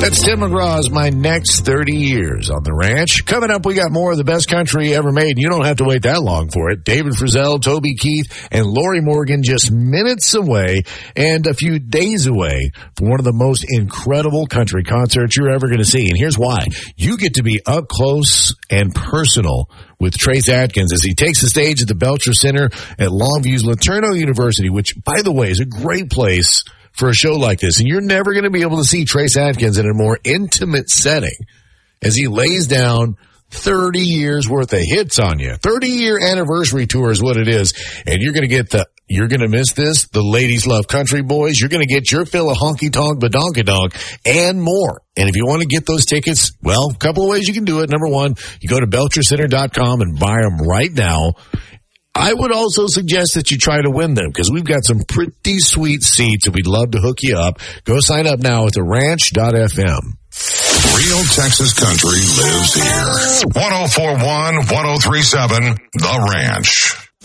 That's Tim McGraw's My Next 30 Years on the Ranch. Coming up, we got more of the best country ever made. You don't have to wait that long for it. David Frizzell, Toby Keith, and Lori Morgan just minutes away and a few days away from one of the most incredible country concerts you're ever going to see. And here's why. You get to be up close and personal with Trace Adkins as he takes the stage at the Belcher Center at Longview's LeTourneau University, which, by the way, is a great place for a show like this. And you're never going to be able to see Trace Adkins in a more intimate setting as he lays down 30 years worth of hits on you. 30-year anniversary tour is what it is. And you're going to get you're going to miss this. The ladies love country boys. You're going to get your fill of honky tonk, badonka donk, and more. And if you want to get those tickets, well, a couple of ways you can do it. Number one, you go to belchercenter.com and buy them right now. I would also suggest that you try to win them because we've got some pretty sweet seats and we'd love to hook you up. Go sign up now at theranch.fm. Real Texas country lives here. 104.1, 103.7, The Ranch.